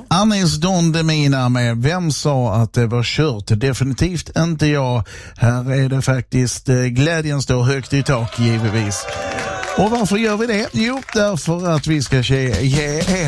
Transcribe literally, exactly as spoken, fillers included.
Anis Don Demina med Vem sa att det var kört? Definitivt inte jag. Här är det faktiskt eh, glädjen står högt i tak givetvis. Och varför gör vi det? Jo, därför att vi ska ge, ge